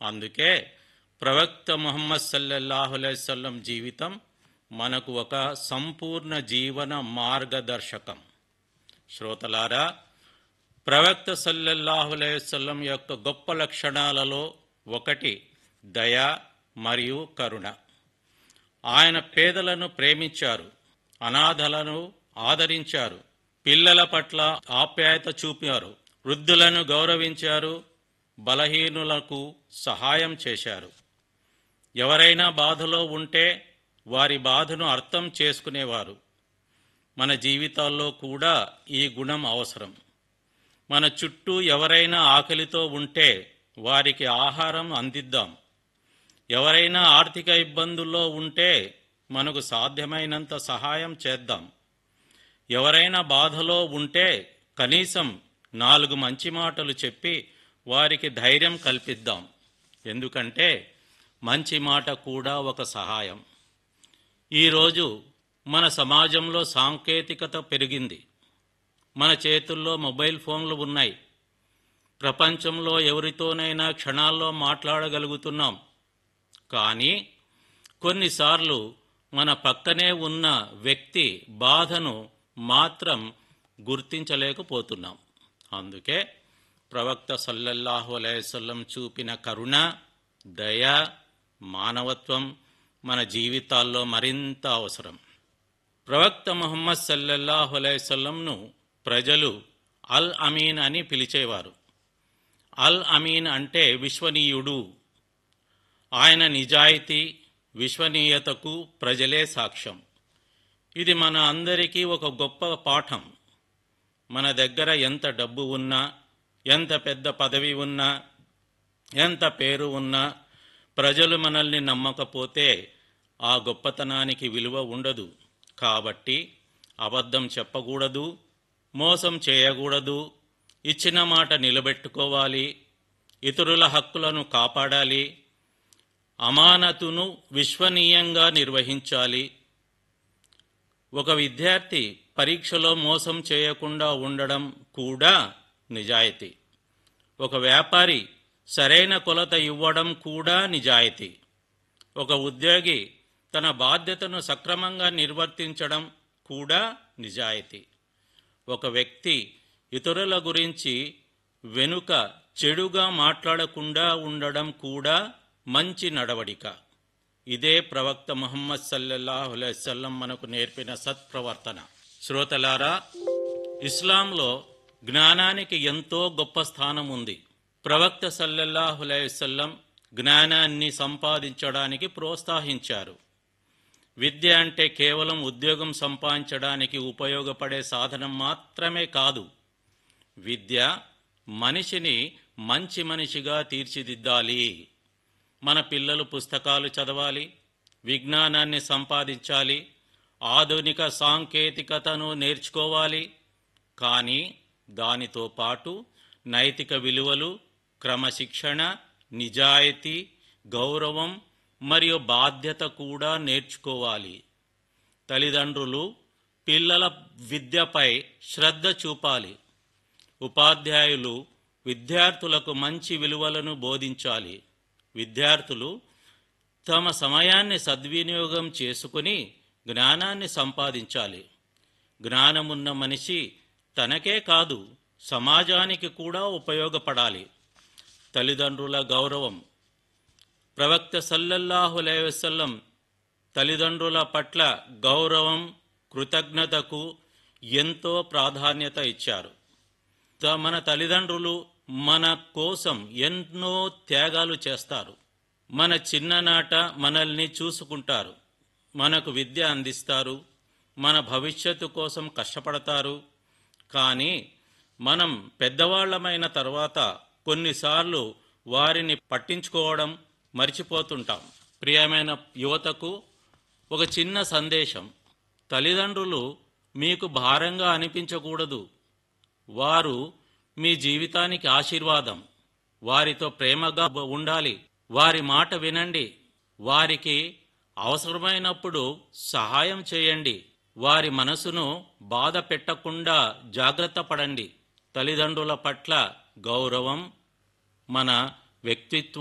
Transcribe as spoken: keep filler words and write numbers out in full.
అందుకే ప్రవక్త ముహమ్మద్ సల్లల్లాహు అలైహి వసల్లం జీవితం మనకు ఒక సంపూర్ణ జీవన మార్గదర్శకం. శ్రోతలారా, ప్రవక్త సల్లల్లాహు అలైహి వసల్లం యొక్క గొప్ప లక్షణాలలో ఒకటి దయ మరియు కరుణ. ఆయన పేదలను ప్రేమించారు, అనాథలను ఆదరించారు, పిల్లల పట్ల ఆప్యాయత చూపారు, వృద్ధులను గౌరవించారు, బలహీనులకు సహాయం చేశారు. ఎవరైనా బాధలో ఉంటే వారి బాధను అర్థం చేసుకునేవారు. మన జీవితాల్లో కూడా ఈ గుణం అవసరం. మన చుట్టూ ఎవరైనా ఆకలితో ఉంటే వారికి ఆహారం అందిద్దాం. ఎవరైనా ఆర్థిక ఇబ్బందుల్లో ఉంటే మనకు సాధ్యమైనంత సహాయం చేద్దాం. ఎవరైనా బాధలో ఉంటే కనీసం నాలుగు మంచి మాటలు చెప్పి వారికి ధైర్యం కల్పిద్దాం. ఎందుకంటే మంచి మాట కూడా ఒక సహాయం. ఈరోజు మన సమాజంలో సాంకేతికత పెరిగింది. మన చేతుల్లో మొబైల్ ఫోన్లు ఉన్నాయి. ప్రపంచంలో ఎవరితోనైనా క్షణాల్లో మాట్లాడగలుగుతున్నాం. కానీ కొన్నిసార్లు మన పక్కనే ఉన్న వ్యక్తి బాధను మాత్రం గుర్తించలేకపోతున్నాం. అందుకే ప్రవక్త సల్లల్లాహు అలైహి వసల్లం చూపిన కరుణ, దయ, మానవత్వం మన జీవితాల్లో మరింత అవసరం. ప్రవక్త ముహమ్మద్ సల్లల్లాహు అలైహి వసల్లంను ప్రజలు అల్ అమీన్ అని పిలిచేవారు. అల్ అమీన్ అంటే విశ్వనీయుడు. ఆయన నిజాయితీ, విశ్వనీయతకు ప్రజలే సాక్ష్యం. ఇది మన అందరికీ ఒక గొప్ప పాఠం. మన దగ్గర ఎంత డబ్బు ఉన్నా, ఎంత పెద్ద పదవి ఉన్నా, ఎంత పేరు ఉన్నా, ప్రజలు మనల్ని నమ్మకపోతే ఆ గొప్పతనానికి విలువ ఉండదు. కాబట్టి అబద్ధం చెప్పకూడదు, మోసం చేయకూడదు, ఇచ్చిన మాట నిలబెట్టుకోవాలి, ఇతరుల హక్కులను కాపాడాలి, అమానతును విశ్వనీయంగా నిర్వహించాలి. ఒక విద్యార్థి పరీక్షలో మోసం చేయకుండా ఉండడం కూడా నిజాయితీ. ఒక వ్యాపారి సరైన కొలత ఇవ్వడం కూడా నిజాయితీ. ఒక ఉద్యోగి తన బాధ్యతను సక్రమంగా నిర్వర్తించడం కూడా నిజాయితీ. ఒక వ్యక్తి ఇతరుల గురించి వెనుక చెడుగా మాట్లాడకుండా ఉండడం కూడా మంచి నడవడిక. ఇదే ప్రవక్త ముహమ్మద్ సల్లల్లాహు అలైహి వసల్లం మనకు నేర్పిన సత్ప్రవర్తన. శ్రోతలారా, ఇస్లాంలో జ్ఞానానికి ఎంతో గొప్ప స్థానం ఉంది. ప్రవక్త సల్లల్లాహు అలైహి వసల్లం జ్ఞానాన్ని సంపాదించడానికి ప్రోత్సహించారు. విద్య అంటే కేవలం ఉద్యోగం సంపాదించడానికి ఉపయోగపడే సాధనం మాత్రమే కాదు. విద్య మనిషిని మంచి మనిషిగా తీర్చిదిద్దాలి. మన పిల్లలు పుస్తకాలు చదవాలి, విజ్ఞానాన్ని సంపాదించాలి, ఆధునిక సాంకేతికతను నేర్చుకోవాలి. కానీ దానితో పాటు నైతిక విలువలు, క్రమశిక్షణ, నిజాయితీ, గౌరవం మరియు బాధ్యత కూడా నేర్చుకోవాలి. తల్లిదండ్రులు పిల్లల విద్యపై శ్రద్ధ చూపాలి. ఉపాధ్యాయులు విద్యార్థులకు మంచి విలువలను బోధించాలి. విద్యార్థులు తమ సమయాన్ని సద్వినియోగం చేసుకుని జ్ఞానాన్ని సంపాదించాలి. జ్ఞానమున్న మనిషి తనకే కాదు, సమాజానికి కూడా ఉపయోగపడాలి. తల్లిదండ్రుల గౌరవం. ప్రవక్త సల్లల్లాహు అలైహి వసల్లం తల్లిదండ్రుల పట్ల గౌరవం, కృతజ్ఞతకు ఎంతో ప్రాధాన్యత ఇచ్చారు. మన తల్లిదండ్రులు మన కోసం ఎన్నో త్యాగాలు చేస్తారు. మన చిన్ననాట మనల్ని చూసుకుంటారు, మనకు విద్య అందిస్తారు, మన భవిష్యత్తు కోసం కష్టపడతారు. కానీ మనం పెద్దవాళ్లమైన తర్వాత కొన్నిసార్లు వారిని పట్టించుకోవడం మర్చిపోతుంటాం. ప్రియమైన యువతకు ఒక చిన్న సందేశం: తల్లిదండ్రులు మీకు భారంగా అనిపించకూడదు. వారు మీ జీవితానికి ఆశీర్వాదం. వారితో ప్రేమగా ఉండాలి. వారి మాట వినండి. వారికి అవసరమైనప్పుడు సహాయం చేయండి. వారి మనసును బాధ పెట్టకుండా జాగ్రత్త పడండి. తల్లిదండ్రుల పట్ల గౌరవం మన వ్యక్తిత్వం